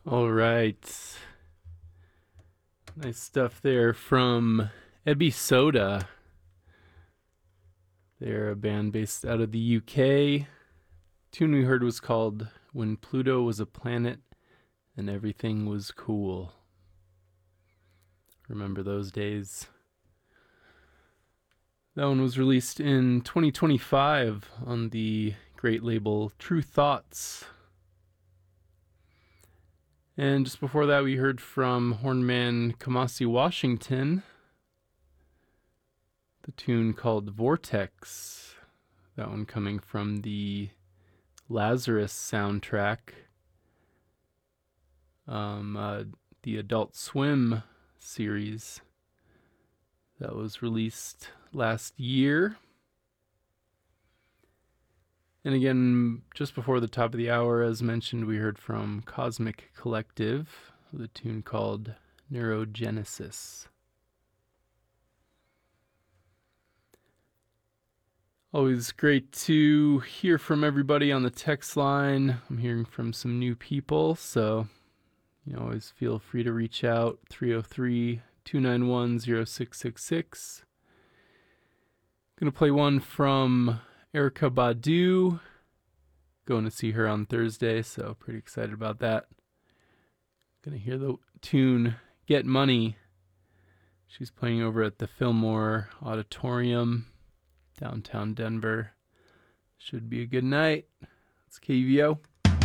All right. Nice stuff there from Ebby Soda. They're a band based out of the UK. Tune we heard was called When Pluto Was a Planet and Everything Was Cool. Remember those days? That one was released in 2025 on the great label True Thoughts. And just before that, we heard from Hornman Kamasi Washington, the tune called Vortex. That one coming from the Lazarus soundtrack, the Adult Swim series that was released last year. And again, just before the top of the hour, as mentioned, we heard from Cosmic Collective with a tune called Neurogenesis. Always great to hear from everybody on the text line. I'm hearing from some new people, so always feel free to reach out. 303-291-0666. Gonna play one from Erica Badu. Going to see her on Thursday, so pretty excited about that. Gonna hear the tune Get Money. She's playing over at the Fillmore Auditorium, downtown Denver. Should be a good night. It's KVO.